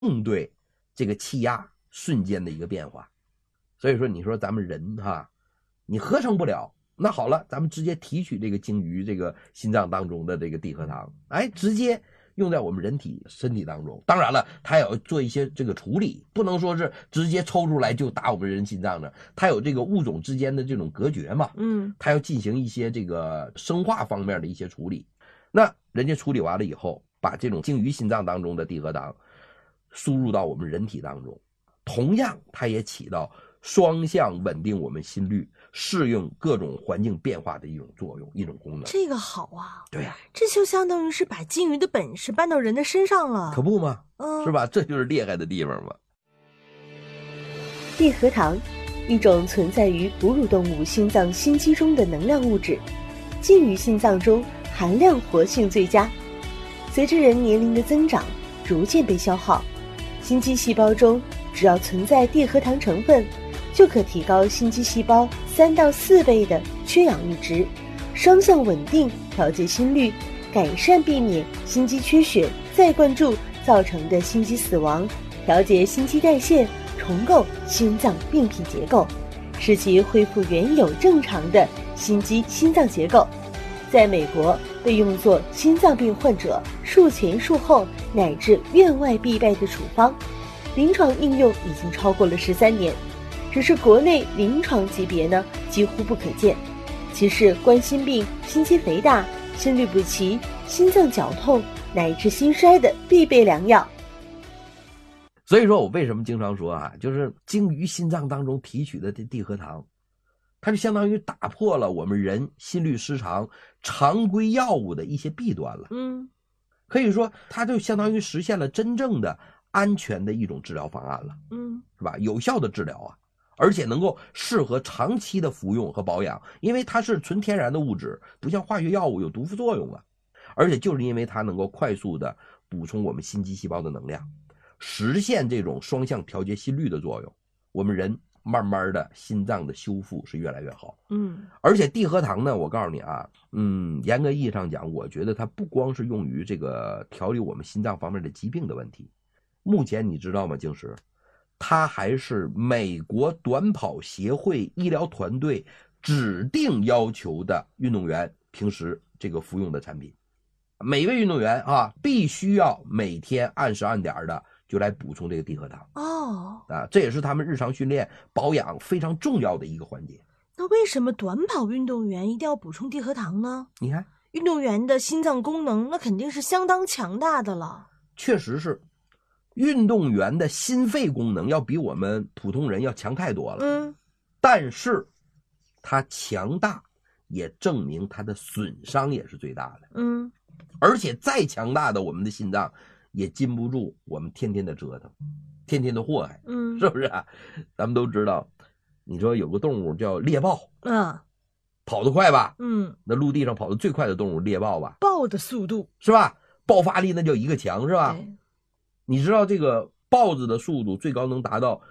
应对这个气压瞬间的一个变化。所以说你说咱们人你合成不了，那好了，咱们直接提取这个精于这个心脏当中的这个地核糖，直接用在我们身体当中。当然了，它也要做一些这个处理，不能说是直接抽出来就打我们人心脏的，它有这个物种之间的这种隔绝嘛，它要进行一些这个生化方面的一些处理。那人家处理完了以后，把这种精于心脏当中的地核糖输入到我们人体当中，同样它也起到双向稳定我们心率、适应各种环境变化的一种作用、一种功能。 这个好啊！ 对呀， 这就相当于是把鲸鱼的本事搬到人的身上了， 可不吗？是吧？这就是厉害的地方嘛。 地核糖，一种存在于哺乳动物心脏心肌中的能量物质，鲸鱼心脏中含量活性最佳。随着人年龄的增长，逐渐被消耗，心肌细胞中只要存在地核糖成分，就可提高心肌细胞3到4倍的缺氧阈值，双向稳定调节心率，改善避免心肌缺血再灌注造成的心肌死亡，调节心肌代谢，重构心脏病变结构，使其恢复原有正常的心肌心脏结构。在美国被用作心脏病患者术前术后乃至院外必备的处方，临床应用已经超过了13年，只是国内临床级别呢几乎不可见。其是冠心病、心肌肥大、心律不齐、心脏绞痛乃至心衰的必备良药。 所以说我为什么经常说就是精于心脏当中提取的地核糖，它就相当于打破了我们人心律失常常规药物的一些弊端了。可以说它就相当于实现了真正的安全的一种治疗方案了。是吧？有效的治疗而且能够适合长期的服用和保养，因为它是纯天然的物质，不像化学药物有毒副作用而且就是因为它能够快速的补充我们心肌细胞的能量，实现这种双向调节心率的作用，我们人慢慢的心脏的修复是越来越好。而且地核糖呢，我告诉你严格意义上讲，我觉得它不光是用于这个调理我们心脏方面的疾病的问题。目前你知道吗，静石，它还是美国短跑协会医疗团队指定要求的运动员平时这个服用的产品。每位运动员必须要每天按时按点的就来补充这个地核糖。这也是他们日常训练保养非常重要的一个环节。 那为什么短跑运动员一定要补充地核糖呢？ 你看， 运动员的心脏功能那肯定是相当强大的了。 确实是，运动员的心肺功能要比我们普通人要强太多了。但是它强大也证明它的损伤也是最大的。而且再强大的我们的心脏也禁不住我们天天的折腾，天天的祸害。是不是咱们都知道，你说有个动物叫猎豹，跑得快吧？那陆地上跑得最快的动物猎豹吧？ 豹的速度是吧？爆发力那叫一个强，是吧？你知道这个豹子的速度最高能达到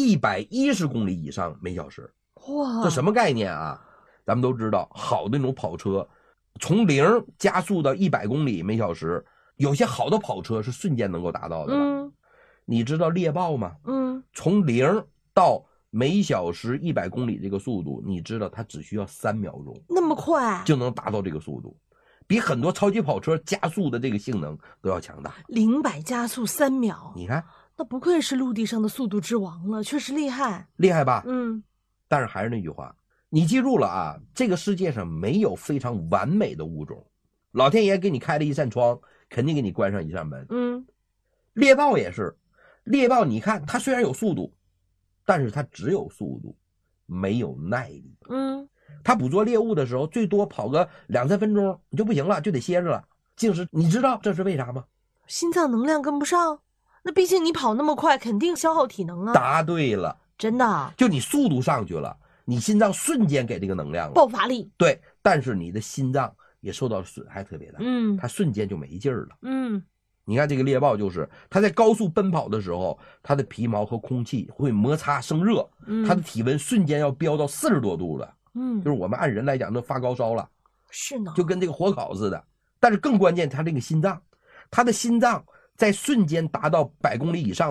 110公里以上每小时。 哇， 这什么概念咱们都知道，好的那种跑车从0加速到100公里每小时，有些好的跑车是瞬间能够达到的。你知道猎豹吗？从0到每小时100公里这个速度，你知道它只需要3秒钟， 那么快就能达到这个速度，比很多超级跑车加速的这个性能都要强大。 0-100加速3秒， 你看， 那不愧是陆地上的速度之王了，确实厉害。 厉害吧？但是还是那句话，你记住了这个世界上没有非常完美的物种，老天爷给你开了一扇窗，肯定给你关上一扇门。猎豹也是，猎豹你看它虽然有速度，但是它只有速度，没有耐力。它捕捉猎物的时候最多跑个2-3分钟你就不行了，就得歇着了。静石，你知道这是为啥吗？ 心脏能量跟不上，那毕竟你跑那么快肯定消耗体能答对了， 真的， 就你速度上去了，你心脏瞬间给这个能量了， 爆发力。 对，但是你的心脏也受到损害特别大。它瞬间就没劲儿了。你看这个猎豹，就是它在高速奔跑的时候，它的皮毛和空气会摩擦生热，它的体温瞬间要飙到40多度了。就是我们按人来讲都发高烧了， 是呢， 就跟这个火烤似的。但是更关键，它这个心脏，它的心脏在瞬间达到100公里以上。